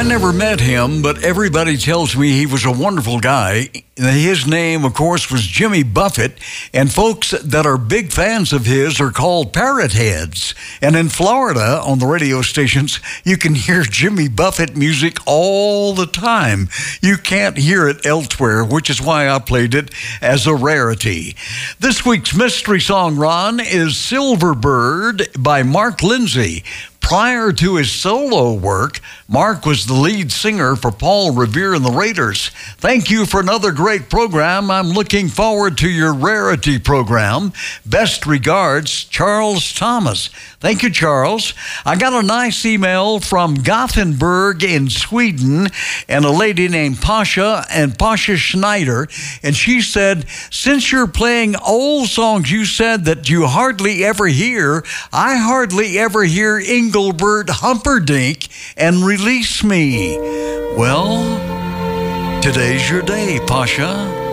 never met him, but everybody tells me he was a wonderful guy. His name, of course, was Jimmy Buffett, and folks that are big fans of his are called parrot heads. And in Florida, on the radio stations, you can hear Jimmy Buffett music all the time. You can't hear it elsewhere, which is why I played it as a rarity. This week's mystery song, Ron, is Silver Bird by Mark Lindsay. Prior to his solo work, Mark was the lead singer for Paul Revere and the Raiders. Thank you for another great program. I'm looking forward to your rarity program. Best regards, Charles Thomas. Thank you, Charles. I got a nice email from Gothenburg in Sweden and a lady named Pasha Schneider. And she said, since you're playing old songs you said that you hardly ever hear, I hardly ever hear Engelbert Humperdinck and Release Me. Well, today's your day, Pasha.